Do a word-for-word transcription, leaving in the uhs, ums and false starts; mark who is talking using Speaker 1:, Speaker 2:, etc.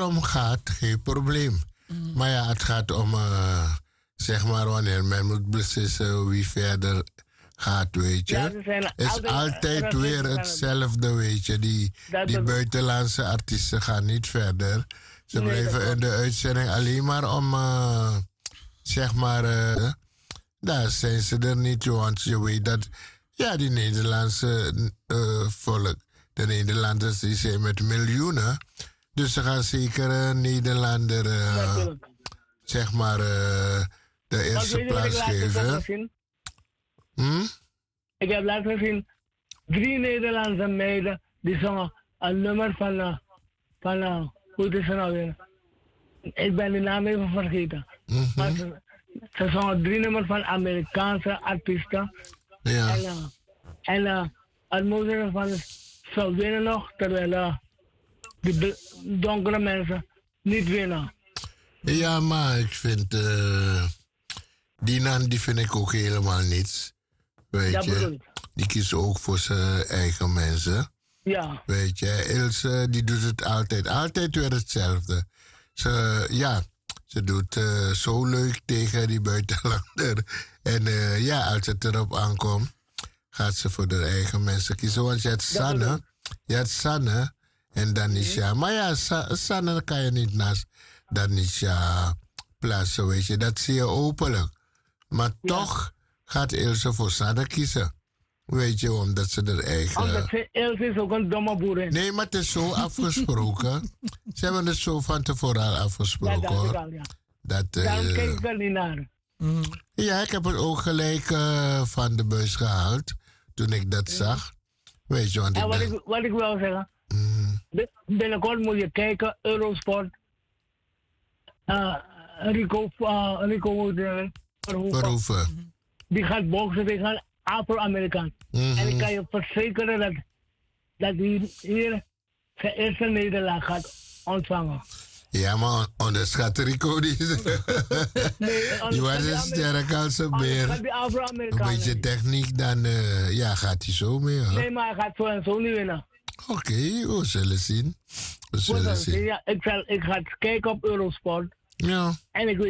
Speaker 1: erom gaat, geen probleem. Mm. Maar ja, het gaat om, uh, zeg maar, wanneer men moet beslissen wie verder gaat, weet je. Het ja, is altijd, altijd weer hetzelfde, weet je. Die, die buitenlandse artiesten gaan niet verder. Ze nee, blijven in de uitzending alleen maar om, uh, zeg maar, uh, daar zijn ze er niet, want je weet dat, ja, die Nederlandse uh, volk, de Nederlanders, die zijn met miljoenen. Dus ze gaan zeker een Nederlander, uh, zeg maar, uh, de eerste plaats geven. Hm?
Speaker 2: Ik heb laten zien drie Nederlandse meiden die zongen een nummer van, uh, van uh, hoe is het nou weer? Ik ben de naam even vergeten. Mm-hmm. Maar ze, ze zongen drie nummers van Amerikaanse artiesten.
Speaker 1: Ja.
Speaker 2: En, uh, en uh, het mooiste van ze winnen nog, terwijl uh, de donkere mensen niet winnen.
Speaker 1: Ja, maar ik vind, uh, die naam die vind ik ook helemaal niets. Weet ja, je, die kiezen ook voor zijn eigen mensen.
Speaker 2: Ja.
Speaker 1: Weet je, Ilse die doet het altijd, altijd weer hetzelfde. Ze, ja, ze doet uh, zo leuk tegen die buitenlander. En uh, ja, als het erop aankomt, gaat ze voor de eigen mensen kiezen. Want je hebt Sanne, je hebt Sanne en Danisha. Mm-hmm. Maar ja, Sa- Sanne kan je niet naast Danisha plaatsen, weet je. Dat zie je openlijk. Maar ja. toch gaat Ilse voor Sanne kiezen. Weet je, omdat ze er eigen...
Speaker 2: Omdat ze, Ilse is ook een domme boerin.
Speaker 1: Nee, maar het is zo afgesproken. Ze hebben het zo van tevoren al afgesproken. Ja, dat
Speaker 2: al, ja.
Speaker 1: Dat, uh,
Speaker 2: Daarom kijk ik er niet naar.
Speaker 1: Mm. Ja, ik heb het ook gelijk uh, van de bus gehaald. Toen ik dat mm. zag. Weet je, want
Speaker 2: en
Speaker 1: ik
Speaker 2: wat,
Speaker 1: ben...
Speaker 2: ik, wat ik wil zeggen.
Speaker 1: Mm.
Speaker 2: Binnenkort moet je kijken, Eurosport. Uh, Rico, uh, Rico Verhoeven.
Speaker 1: Verhoeven.
Speaker 2: Die gaat boksen tegen Afro-Amerikaan. Mm-hmm. En ik kan je verzekeren dat, dat hij hier zijn eerste nederlaag gaat ontvangen.
Speaker 1: Ja, maar onderschat Rico niet.
Speaker 2: Nee,
Speaker 1: die was een sterk als een beer. Een beetje techniek, dan uh, ja, gaat hij zo mee. Hoor.
Speaker 2: Nee, maar hij gaat zo en zo niet winnen.
Speaker 1: Oké, okay, we zullen zien. We zullen zien.
Speaker 2: Ja, ik, zal, ik ga kijken op Eurosport.
Speaker 1: Ja.
Speaker 2: En ik weet